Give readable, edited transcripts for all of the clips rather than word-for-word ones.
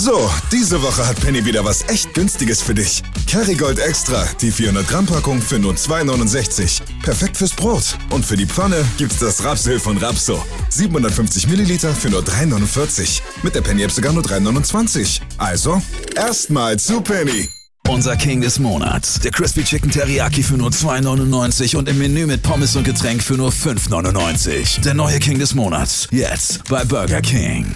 So, diese Woche hat Penny wieder was echt Günstiges für dich. Kerrygold Extra, die 400 Gramm Packung für nur 2,69. Perfekt fürs Brot. Und für die Pfanne gibt's das Rapsöl von Rapso. 750 Milliliter für nur 3,49. Mit der Penny-App sogar nur 3,29. Also, erstmal zu Penny. Unser King des Monats. Der Crispy Chicken Teriyaki für nur 2,99 und im Menü mit Pommes und Getränk für nur 5,99. Der neue King des Monats. Jetzt bei Burger King.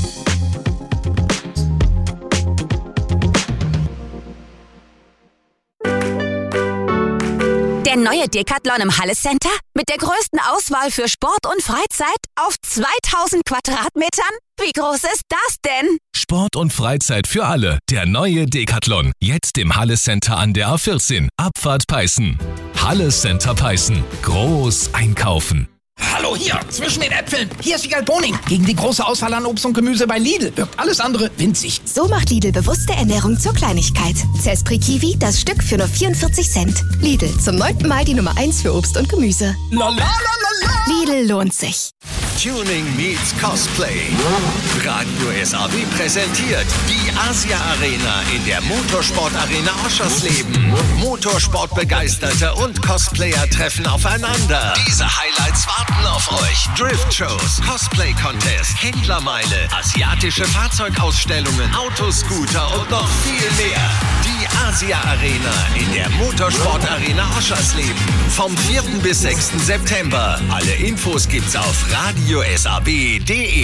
Der neue Decathlon im Halle Center? Mit der größten Auswahl für Sport und Freizeit auf 2000 Quadratmetern? Wie groß ist das denn? Sport und Freizeit für alle. Der neue Decathlon. Jetzt im Halle Center an der A14. Abfahrt Peißen. Halle Center Peißen. Groß einkaufen. Hallo hier, zwischen den Äpfeln. Hier ist Wiegald Boning. Gegen die große Auswahl an Obst und Gemüse bei Lidl wirkt alles andere winzig. So macht Lidl bewusste Ernährung zur Kleinigkeit. Zespri Kiwi, das Stück für nur 44 Cent. Lidl, zum 9. Mal die Nummer 1 für Obst und Gemüse. Lidl lohnt sich. Tuning meets Cosplay. Radio SAW präsentiert die Asia Arena in der Motorsport Arena Oschersleben. Motorsportbegeisterte und Cosplayer treffen aufeinander. Diese Highlights warten auf euch. Drift-Shows, Cosplay-Contest, Händlermeile, asiatische Fahrzeugausstellungen, Autoscooter und noch viel mehr. Die Asia Arena in der Motorsport Arena Oschersleben. Vom 4. bis 6. September. Alle Infos gibt's auf radiosab.de.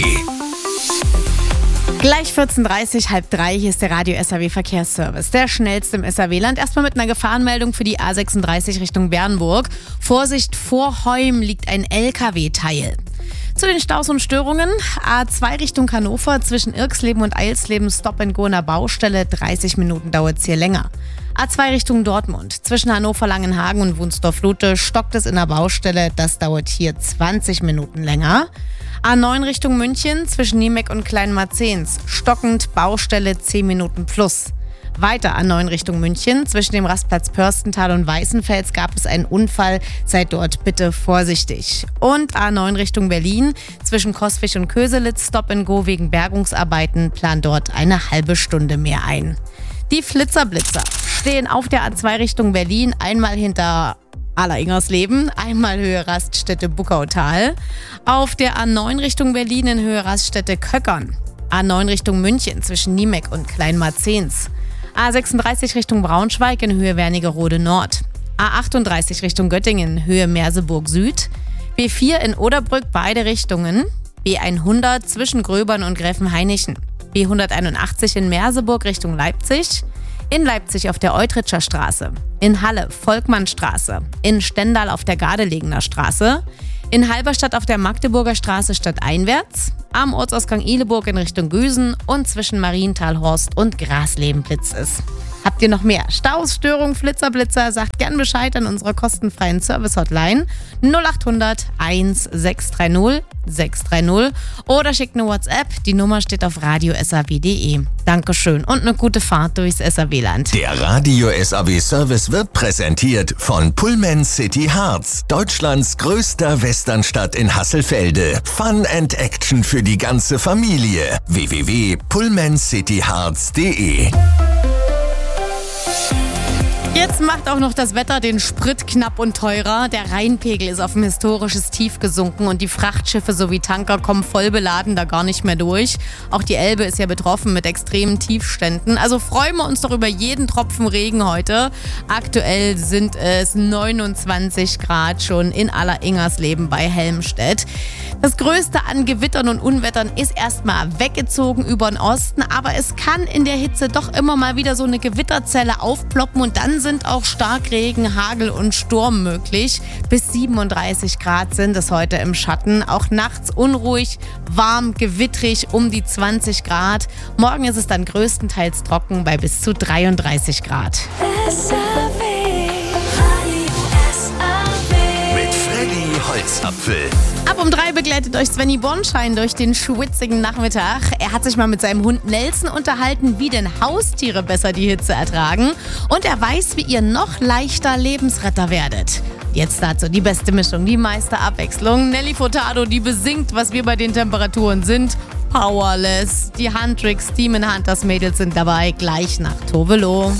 Gleich 14.30 halb 3, hier ist der Radio SAW Verkehrsservice. Der schnellste im SAW-Land. Erstmal mit einer Gefahrenmeldung für die A36 Richtung Bernburg. Vorsicht, vor Heum liegt ein LKW-Teil. Zu den Staus und Störungen. A2 Richtung Hannover zwischen Irksleben und Eilsleben Stop-and-Go in der Baustelle. 30 Minuten dauert es hier länger. A2 Richtung Dortmund. Zwischen Hannover-Langenhagen und Wunsdorf-Lute stockt es in der Baustelle. Das dauert hier 20 Minuten länger. A9 Richtung München zwischen Niemeck und Kleinmarzens. Stockend, Baustelle 10 Minuten plus. Weiter A9 Richtung München. Zwischen dem Rastplatz Pörstental und Weißenfels gab es einen Unfall. Seid dort bitte vorsichtig. Und A9 Richtung Berlin. Zwischen Coswig und Köselitz Stop-and-Go wegen Bergungsarbeiten. Plant dort eine halbe Stunde mehr ein. Die Flitzer-Blitzer stehen auf der A2 Richtung Berlin. Einmal hinter Aller-Ingersleben, einmal Höhe Raststätte Buckautal. Auf der A9 Richtung Berlin in Höhe Raststätte Köckern. A9 Richtung München zwischen Niemeck und Kleinmarzens. A36 Richtung Braunschweig in Höhe Wernigerode Nord. A38 Richtung Göttingen in Höhe Merseburg Süd. B4 in Oderbrück beide Richtungen. B100 zwischen Gröbern und Gräfenhainichen. B181 in Merseburg Richtung Leipzig. In Leipzig auf der Eutritscher Straße. In Halle Volkmannstraße. In Stendal auf der Gardelegener Straße. In Halberstadt auf der Magdeburger Straße stadteinwärts. Am Ortsausgang Ihleburg in Richtung Güsen und zwischen Marienthal-Horst und Grasleben blitzt es. Habt ihr noch mehr Staus, Störungen, Flitzer, sagt gern Bescheid an unserer kostenfreien Service-Hotline 0800 1630 630 oder schickt eine WhatsApp. Die Nummer steht auf radiosaw.de. Dankeschön und eine gute Fahrt durchs SAW-Land. Der Radio SAW Service wird präsentiert von Pullman City Harz, Deutschlands größter Westernstadt in Hasselfelde. Fun and Action für die ganze Familie. www.pullmancityharz.de. Jetzt macht auch noch das Wetter den Sprit knapp und teurer. Der Rheinpegel ist auf ein historisches Tief gesunken und die Frachtschiffe sowie Tanker kommen voll beladen da gar nicht mehr durch. Auch die Elbe ist ja betroffen mit extremen Tiefständen. Also freuen wir uns doch über jeden Tropfen Regen heute. Aktuell sind es 29 Grad schon in Aller-Ingersleben bei Helmstedt. Das Größte an Gewittern und Unwettern ist erstmal weggezogen über den Osten, aber es kann in der Hitze doch immer mal wieder so eine Gewitterzelle aufploppen und dann sind auch Starkregen, Hagel und Sturm möglich. Bis 37 Grad sind es heute im Schatten. Auch nachts unruhig, warm, gewittrig um die 20 Grad. Morgen ist es dann größtenteils trocken bei bis zu 33 Grad. Mit Freddy Holzapfel. Ab um 3 begleitet euch Svenny Bornschein durch den schwitzigen Nachmittag. Er hat sich mal mit seinem Hund Nelson unterhalten, wie denn Haustiere besser die Hitze ertragen. Und er weiß, wie ihr noch leichter Lebensretter werdet. Jetzt dazu die beste Mischung, die meiste Abwechslung. Nelly Furtado, die besingt, was wir bei den Temperaturen sind. Powerless. Die Huntrix Demon Hunters Mädels sind dabei, gleich nach Tovelo.